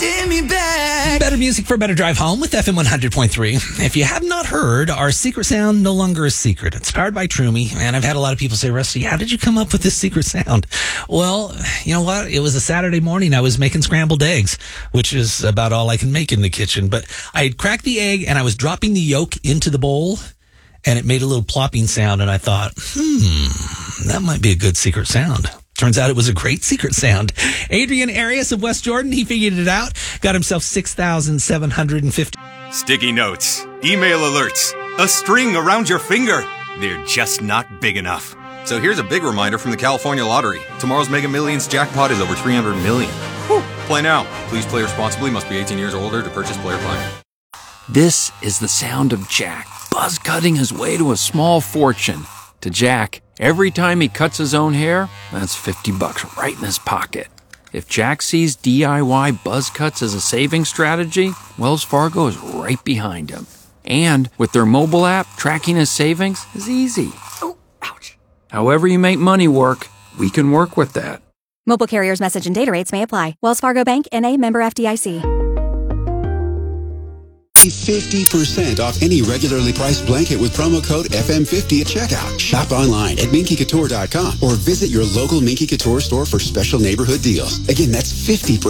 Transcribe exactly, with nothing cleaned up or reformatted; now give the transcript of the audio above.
Get me back. Better music for a better drive home with F M one hundred point three. If you have not heard, our secret sound no longer a secret. It's powered by Trumi, and I've had a lot of people say, Rusty, how did you come up with this secret sound? Well, you know what? It was a Saturday morning. I was making scrambled eggs, which is about all I can make in the kitchen. But I had cracked the egg, and I was dropping the yolk into the bowl, and it made a little plopping sound, and I thought, hmm, that might be a good secret sound. Turns out it was a great secret sound. Adrian Arias of West Jordan, he figured it out, got himself six thousand seven hundred fifty. Sticky notes, email alerts, a string around your finger. They're just not big enough. So here's a big reminder from the California Lottery. Tomorrow's Mega Millions jackpot is over three hundred million dollars. Whew. Play now. Please play responsibly. Must be eighteen years or older to purchase player plan. This is the sound of Jack, buzz cutting his way to a small fortune. To Jack, every time he cuts his own hair, that's fifty bucks right in his pocket. If Jack sees D I Y buzz cuts as a saving strategy, Wells Fargo is right behind him. And with their mobile app, tracking his savings is easy. Oh, ouch. However you make money work, we can work with that. Mobile carriers' message and data rates may apply. Wells Fargo Bank, N A, member F D I C. fifty percent off any regularly priced blanket with promo code F M fifty at checkout. Shop online at minky couture dot com or visit your local Minky Couture store for special neighborhood deals. Again, that's fifty percent